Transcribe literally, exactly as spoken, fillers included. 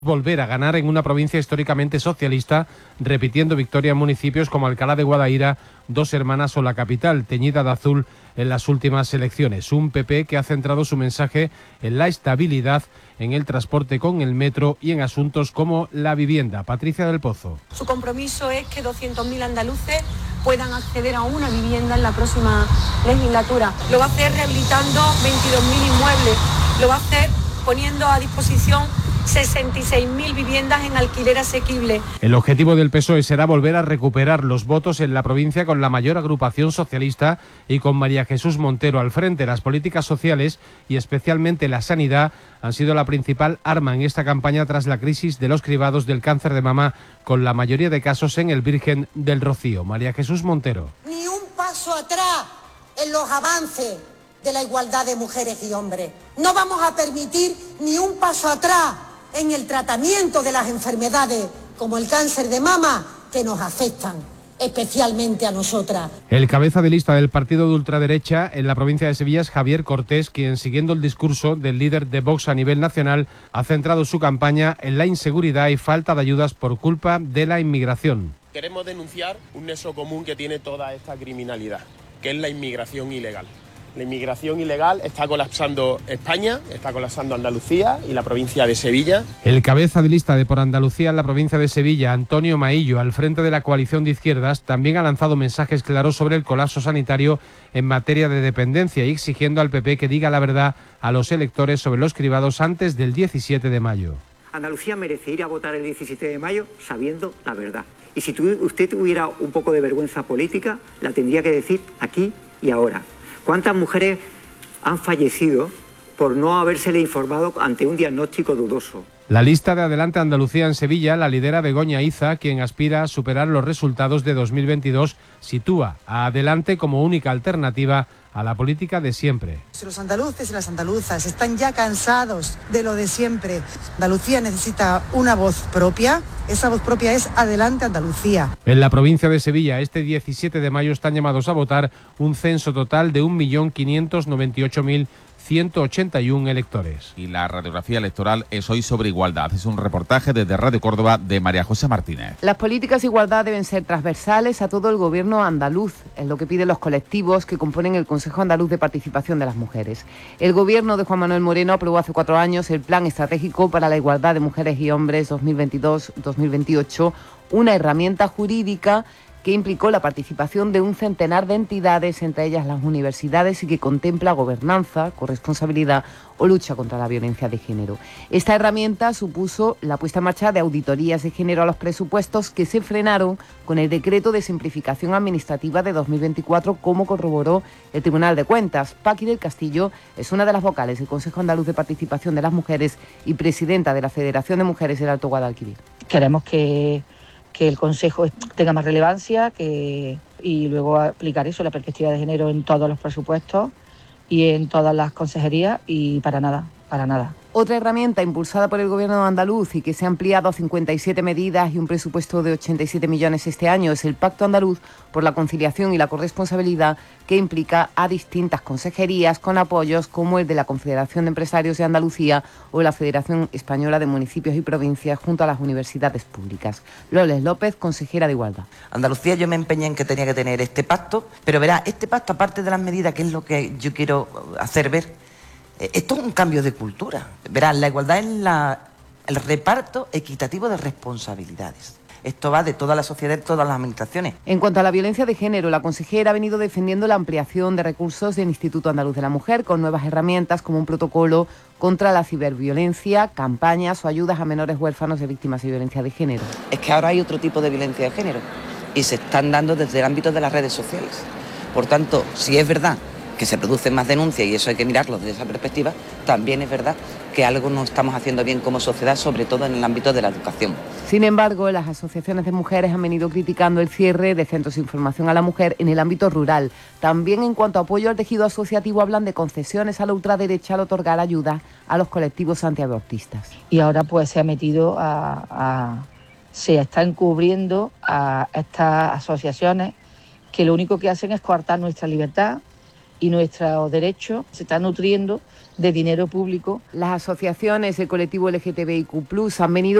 volver a ganar en una provincia históricamente socialista, repitiendo victoria en municipios como Alcalá de Guadaira, Dos Hermanas o la capital, teñida de azul en las últimas elecciones. Un P P que ha centrado su mensaje en la estabilidad, en el transporte con el metro y en asuntos como la vivienda. Patricia del Pozo. Su compromiso es que doscientos mil andaluces puedan acceder a una vivienda en la próxima legislatura. Lo va a hacer rehabilitando veintidós mil inmuebles, lo va a hacer poniendo a disposición sesenta y seis mil viviendas en alquiler asequible. El objetivo del P S O E será volver a recuperar los votos en la provincia con la mayor agrupación socialista y con María Jesús Montero al frente. Las políticas sociales y especialmente la sanidad han sido la principal arma en esta campaña tras la crisis de los cribados del cáncer de mama, con la mayoría de casos en el Virgen del Rocío. María Jesús Montero. Ni un paso atrás en los avances de la igualdad de mujeres y hombres. No vamos a permitir ni un paso atrás en el tratamiento de las enfermedades como el cáncer de mama que nos afectan especialmente a nosotras. El cabeza de lista del partido de ultraderecha en la provincia de Sevilla es Javier Cortés, quien, siguiendo el discurso del líder de Vox a nivel nacional, ha centrado su campaña en la inseguridad y falta de ayudas por culpa de la inmigración. Queremos denunciar un nexo común que tiene toda esta criminalidad, que es la inmigración ilegal. La inmigración ilegal está colapsando España, está colapsando Andalucía y la provincia de Sevilla. El cabeza de lista de Por Andalucía en la provincia de Sevilla, Antonio Maillo, al frente de la coalición de izquierdas, también ha lanzado mensajes claros sobre el colapso sanitario en materia de dependencia y exigiendo al P P que diga la verdad a los electores sobre los cribados antes del diecisiete de mayo. Andalucía merece ir a votar el diecisiete de mayo sabiendo la verdad. Y si tu, usted tuviera un poco de vergüenza política, la tendría que decir aquí y ahora. ¿Cuántas mujeres han fallecido por no habérsele informado ante un diagnóstico dudoso? La lista de Adelante Andalucía en Sevilla la lidera Begoña Iza, quien aspira a superar los resultados de dos mil veintidós, sitúa a Adelante como única alternativa a la política de siempre. Los andaluces y las andaluzas están ya cansados de lo de siempre. Andalucía necesita una voz propia. Esa voz propia es Adelante Andalucía. En la provincia de Sevilla, este diecisiete de mayo están llamados a votar un censo total de un millón quinientos noventa y ocho mil ciento ochenta y uno electores. Y la radiografía electoral es hoy sobre igualdad. Es un reportaje desde Radio Córdoba de María José Martínez. Las políticas de igualdad deben ser transversales a todo el gobierno andaluz, es lo que piden los colectivos que componen el Consejo Andaluz de Participación de las Mujeres. El gobierno de Juan Manuel Moreno aprobó hace cuatro años el Plan Estratégico para la Igualdad de Mujeres y Hombres dos mil veintidós dos mil veintiocho, una herramienta jurídica que implicó la participación de un centenar de entidades, entre ellas las universidades, y que contempla gobernanza, corresponsabilidad o lucha contra la violencia de género. Esta herramienta supuso la puesta en marcha de auditorías de género a los presupuestos que se frenaron con el decreto de simplificación administrativa de dos mil veinticuatro, como corroboró el Tribunal de Cuentas. Paqui del Castillo es una de las vocales del Consejo Andaluz de Participación de las Mujeres y presidenta de la Federación de Mujeres del Alto Guadalquivir. Queremos que que el Consejo tenga más relevancia que, y luego aplicar eso, la perspectiva de género en todos los presupuestos y en todas las consejerías y para nada, para nada. Otra herramienta impulsada por el Gobierno andaluz y que se ha ampliado a cincuenta y siete medidas y un presupuesto de ochenta y siete millones este año es el Pacto Andaluz por la Conciliación y la Corresponsabilidad, que implica a distintas consejerías con apoyos como el de la Confederación de Empresarios de Andalucía o la Federación Española de Municipios y Provincias junto a las universidades públicas. Loles López, consejera de Igualdad. Andalucía, yo me empeñé en que tenía que tener este pacto, pero verá, este pacto, aparte de las medidas, que es lo que yo quiero hacer ver, esto es un cambio de cultura. Verás, la igualdad es la, el reparto equitativo de responsabilidades. Esto va de toda la sociedad, de todas las administraciones. En cuanto a la violencia de género, la consejera ha venido defendiendo la ampliación de recursos del Instituto Andaluz de la Mujer con nuevas herramientas como un protocolo contra la ciberviolencia, campañas o ayudas a menores huérfanos de víctimas de violencia de género. Es que ahora hay otro tipo de violencia de género y se están dando desde el ámbito de las redes sociales. Por tanto, si es verdad que se producen más denuncias y eso hay que mirarlo desde esa perspectiva, también es verdad que algo no estamos haciendo bien como sociedad, sobre todo en el ámbito de la educación. Sin embargo, las asociaciones de mujeres han venido criticando el cierre de centros de información a la mujer en el ámbito rural. También en cuanto a apoyo al tejido asociativo hablan de concesiones a la ultraderecha al otorgar ayuda a los colectivos antiabortistas. Y ahora pues se ha metido a, a se está encubriendo a estas asociaciones que lo único que hacen es coartar nuestra libertad y nuestros derechos. Se está nutriendo de dinero público. Las asociaciones del colectivo L G T B I Q plus han venido